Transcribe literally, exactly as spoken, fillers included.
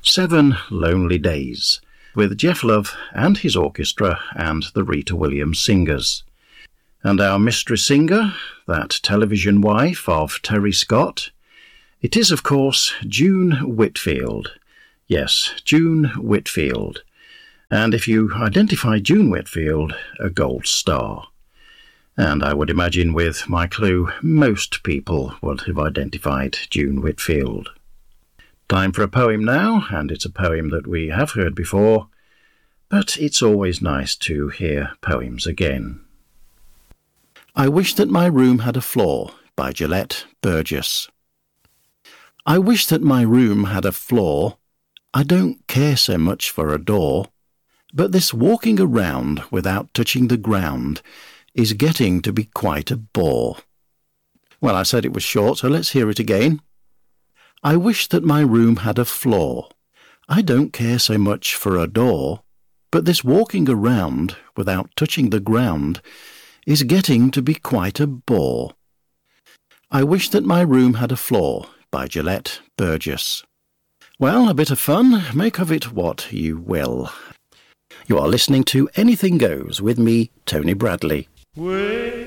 Seven Lonely Days, with Jeff Love and his orchestra and the Rita Williams Singers. And our mystery singer, that television wife of Terry Scott, it is, of course, June Whitfield. Yes, June Whitfield. And if you identify June Whitfield, a gold star. And I would imagine with my clue, most people would have identified June Whitfield. Time for a poem now, and it's a poem that we have heard before, but it's always nice to hear poems again. I Wish That My Room Had a Floor by Gillette Burgess. I wish that my room had a floor. I don't care so much for a door, but this walking around without touching the ground is getting to be quite a bore. Well, I said it was short, so let's hear it again. I wish that my room had a floor. I don't care so much for a door, but this walking around without touching the ground is getting to be quite a bore. I Wish That My Room Had a Floor by Gillette Burgess. Well, a bit of fun. Make of it what you will. You are listening to Anything Goes with me, Tony Bradley. Way